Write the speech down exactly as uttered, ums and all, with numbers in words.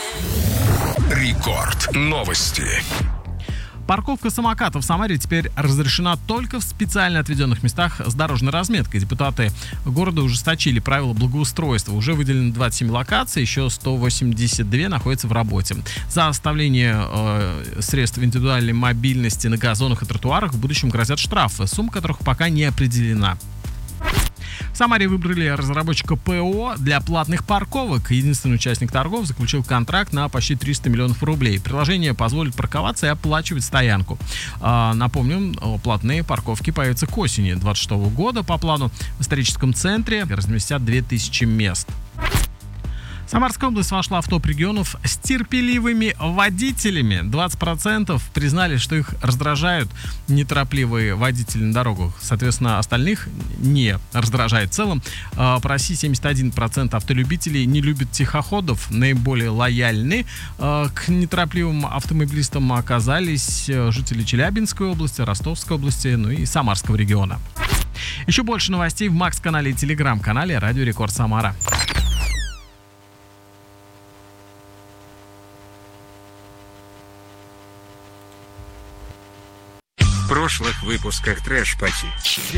Рекорд. Новости. Парковка самокатов в Самаре теперь разрешена только в специально отведенных местах с дорожной разметкой. Депутаты города ужесточили правила благоустройства. Уже выделено двадцать семь локаций, еще сто восемьдесят два находятся в работе. За оставление э, средств индивидуальной мобильности на газонах и тротуарах в будущем грозят штрафы, сумма которых пока не определена. В Самаре выбрали разработчика ПО для платных парковок. Единственный участник торгов заключил контракт на почти триста миллионов рублей. Приложение позволит парковаться и оплачивать стоянку. А, напомним, платные парковки появятся к осени две тысячи двадцать шестого года. По плану в историческом центре разместят две тысячи мест. Самарская область вошла в топ регионов с терпеливыми водителями. двадцать процентов признали, что их раздражают неторопливые водители на дорогах. Соответственно, остальных не раздражает в целом. По России семьдесят один процент автолюбителей не любят тихоходов. Наиболее лояльны к неторопливым автомобилистам оказались жители Челябинской области, Ростовской области, ну и Самарского региона. Еще больше новостей в Макс-канале и Телеграм-канале Радио Рекорд Самара. В прошлых выпусках Трэш Пати.